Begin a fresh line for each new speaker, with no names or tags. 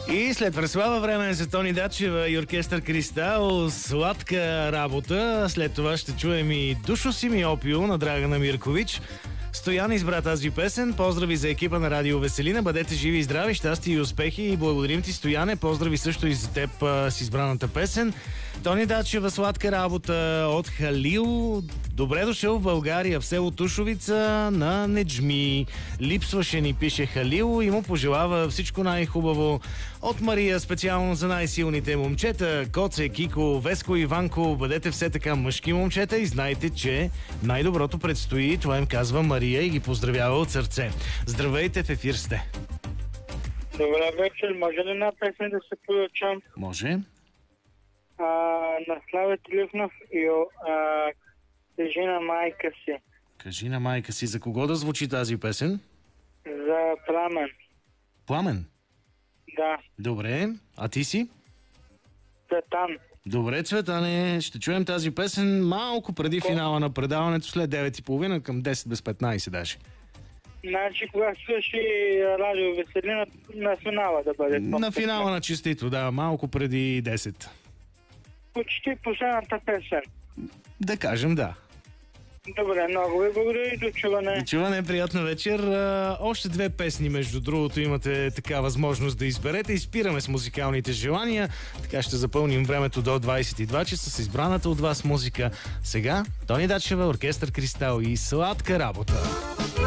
И след преслава време за Тони Дачева и оркестър Кристал, сладка работа. След това ще чуем и Душо си ми опио на Драгана Миркович. Стоян избра тази песен. Поздрави за екипа на Радио Веселина. Бъдете живи и здрави, щастие и успехи. И благодарим ти, Стояне. Поздрави също и за теб с избраната песен. Тони Дачева, сладка работа от Халил. Добре дошъл в България, в село Тушовица на Неджми. Липсваше ни, пише Халил, и му пожелава всичко най-хубаво от Мария, специално за най-силните момчета. Коце, Кико, Веско и Иванко. Бъдете все така мъжки момчета и знайте, че най-доброто предстои. Това им казва Мария и ги поздравява от сърце. Здравейте, в ефир сте.
Добър вечер. Може ли една песен да се получам?
Може.
На Славе Трифонов и кажи на майка си.
Кажи на майка си. За кого да звучи тази песен?
За Пламен.
Пламен?
Да.
Добре. А ти си?
Цветан.
Добре, Цветане. Ще чуем тази песен малко преди финала на предаването, след 9:30 към 10 без 15 даже.
Значи, кога свърши Радио Веселина, на финала да бъде.
На финала на честито, да. Малко преди 10.
Почти последната песен.
Да кажем, да.
Добре, много ви благодаря и до чуване.
До чуване, приятна вечер. Още две песни, между другото, имате така възможност да изберете. Изпираме с музикалните желания. Така ще запълним времето до 22 часа с избраната от вас музика. Сега Тони Дачева, оркестър Кристал и сладка работа.